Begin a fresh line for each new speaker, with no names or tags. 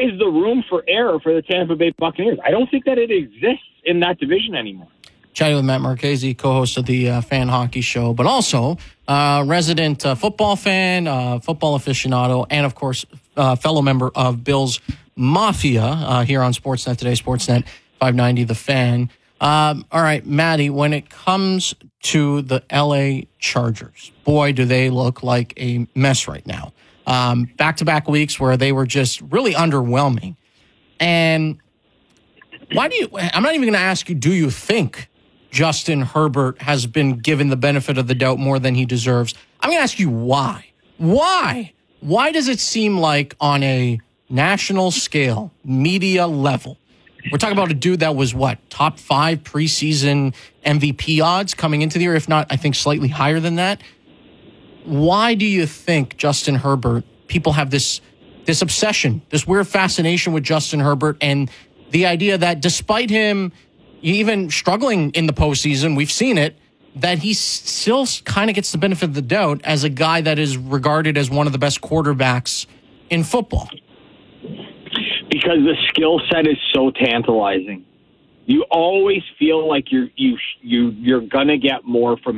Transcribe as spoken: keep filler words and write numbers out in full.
is the room for error for the Tampa Bay Buccaneers? I don't think that it exists in that division anymore.
Chatting with Matt Marchese, co-host of the uh, Fan Hockey Show, but also uh, resident uh, football fan, uh, football aficionado, and, of course, uh, fellow member of Bills Mafia uh, here on Sportsnet today, Sportsnet five ninety, The Fan. Um, all right, Maddie, when it comes to the L A Chargers, boy, do they look like a mess right now. Um, back-to-back weeks where they were just really underwhelming. And why do you, I'm not even going to ask you, do you think Justin Herbert has been given the benefit of the doubt more than he deserves? I'm going to ask you why. Why? Why does it seem like on a national scale, media level, we're talking about a dude that was, what, top five preseason M V P odds coming into the year, if not, I think, slightly higher than that. Why do you think Justin Herbert, people have this this obsession, this weird fascination with Justin Herbert, and the idea that despite him even struggling in the postseason, we've seen it, that he still kind of gets the benefit of the doubt as a guy that is regarded as one of the best quarterbacks in football?
Because the skill set is so tantalizing. You always feel like you're you you you're gonna get more from